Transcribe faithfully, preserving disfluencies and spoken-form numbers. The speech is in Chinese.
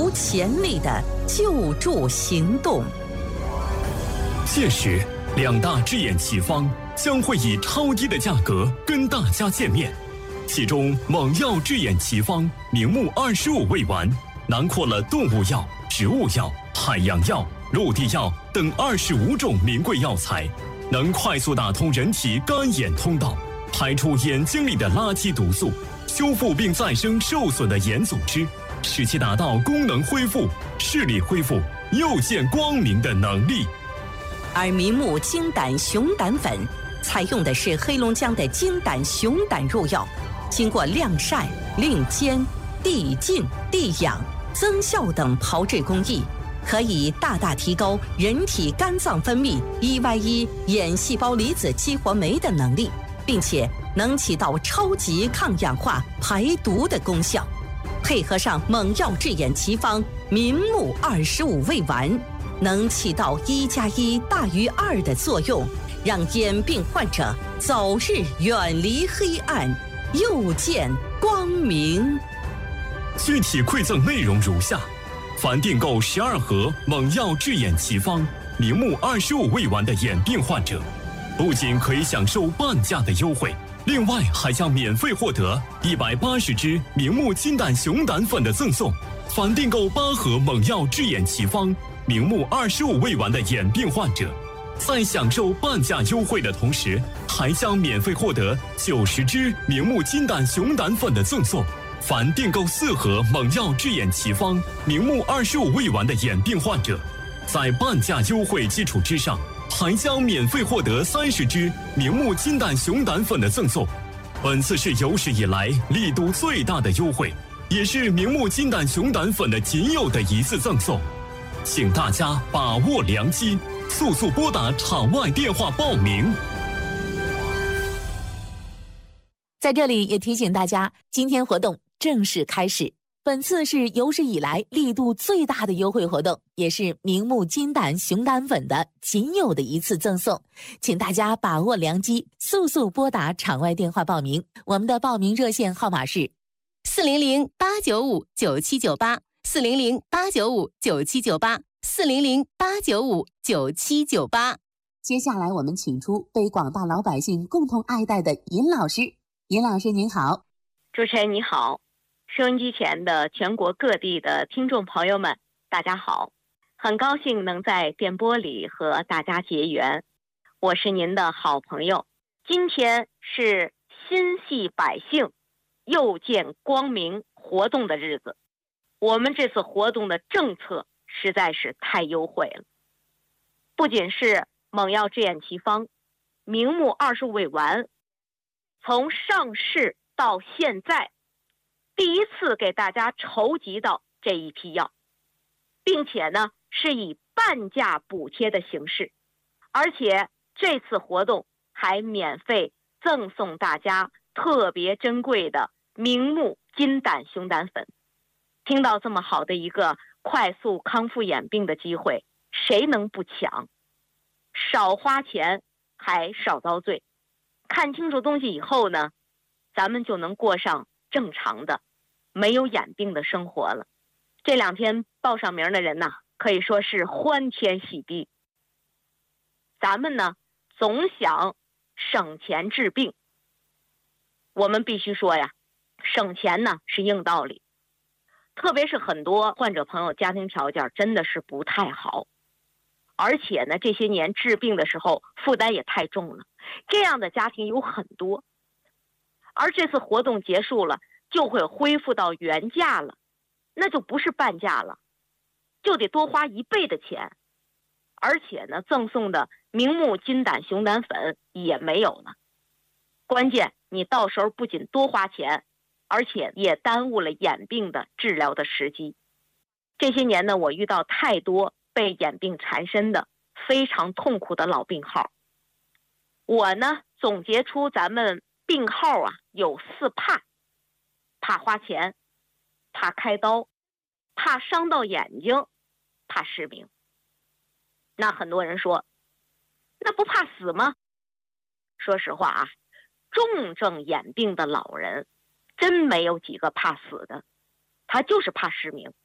无潜力的救助行动。 届时，两大制眼奇方将会以超低的价格跟大家见面。其中，猛药制眼奇方明目二十五味丸，囊括了动物药、植物药、海洋药、陆地药等二十五种名贵药材，能快速打通人体干眼通道，排出眼睛里的垃圾毒素，修复并再生受损的眼组织，使其达到功能恢复、视力恢复、又见光明的能力。 而明目金胆熊胆粉采用的是黑龙江的金胆熊胆入药，经过晾晒、另煎、递浸、递养、增效等炮制工艺，可以大大提高人体肝脏分泌 E Y 一 眼细胞离子激活酶的能力，并且能起到超级抗氧化排毒的功效。配合上猛药制眼奇方明目二十五味丸，能起到一加一大于二的作用，让眼病患者早日远离黑暗，又见光明。 具体馈赠内容如下：凡订购十二盒猛药制眼奇方明目二十五味丸的眼病患者，不仅可以享受半价的优惠，另外还将免费获得一百八十支明目金胆熊胆粉的赠送。凡订购八盒猛药制眼奇方明目二十五味丸的眼病患者，在享受半价优惠的同时，还将免费获得九十支明目金胆熊胆粉的赠送。凡订购四盒猛药制眼奇方明目二十五味丸的眼病患者，在半价优惠基础之上，还将免费获得三十支明目金胆熊胆粉的赠送。本次是有史以来力度最大的优惠，也是明目金胆熊胆粉的仅有的一次赠送，请大家把握良机，速速拨打场外电话报名。 在这里也提醒大家，今天活动正式开始。本次是有史以来力度最大的优惠活动，也是明目金胆熊胆粉的仅有的一次赠送，请大家把握良机，速速拨打场外电话报名。我们的报名热线号码是四零零八九五九七九八，四零零八九五九七九八，四零零八九五九七九八。接下来我们请出被广大老百姓共同爱戴的尹老师。尹老师您好。 主持人你好，收音机前的全国各地的听众朋友们大家好，很高兴能在电波里和大家结缘，我是您的好朋友。今天是心系百姓又见光明活动的日子，我们这次活动的政策实在是太优惠了，不仅是猛药制眼奇方明目二十五味丸，从上市到现在第一次给大家筹集到这一批药，并且呢是以半价补贴的形式，而且这次活动还免费赠送大家特别珍贵的明目金胆熊胆粉。听到这么好的一个快速康复眼病的机会，谁能不抢？少花钱还少遭罪，看清楚东西以后呢，咱们就能过上正常的没有眼病的生活了。这两天报上名的人呢，可以说是欢天喜地。咱们呢总想省钱治病，我们必须说呀，省钱呢是硬道理，特别是很多患者朋友家庭条件真的是不太好，而且呢这些年治病的时候负担也太重了，这样的家庭有很多。而这次活动结束了，就会恢复到原价了，那就不是半价了，就得多花一倍的钱，而且呢赠送的明目金胆熊胆粉也没有了。关键你到时候不仅多花钱，而且也耽误了眼病的治疗的时机。这些年呢，我遇到太多被眼病缠身的非常痛苦的老病号，我呢总结出咱们病号啊有四怕：怕花钱，怕开刀，怕伤到眼睛，怕失明。那很多人说，那不怕死吗？说实话啊，重症眼病的老人真没有几个怕死的，他就是怕失明。